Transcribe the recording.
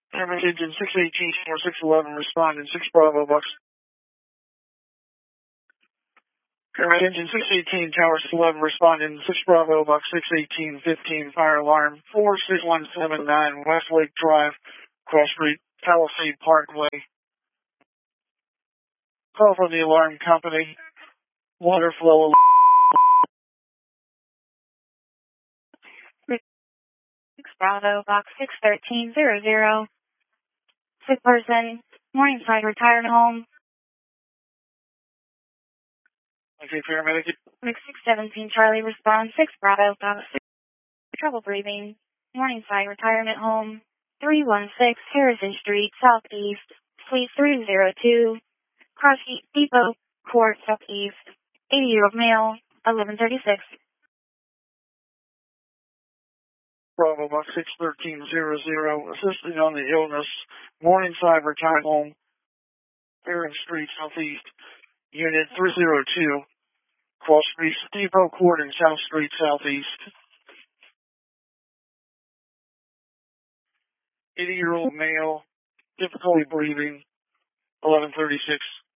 Airman Engine 618, Tower 611, respond in 6 Bravo Box. Airman Engine 618, Tower 611, respond in 6 Bravo Box 618, 15, fire alarm 46179, Westlake Drive, Cross Street, Palisade Parkway. Call from the alarm company. Water flow. Bravo, box 61300. Sick person, Morningside Retirement Home. Okay, paramedic. 617 Charlie, respond 6 Bravo, box 6. Trouble breathing. Morningside Retirement Home. 316 Harrison Street, Southeast, Suite 302. Cross Depot Court, Southeast. 80-year-old male, 1136. Bravo Box 61300, assisting on the illness, Morningside Retirement Home, Harrison Street, Southeast, Unit 302, Cross Street, Depot Court in South Street, Southeast. 80-year-old male, difficulty breathing, 1136.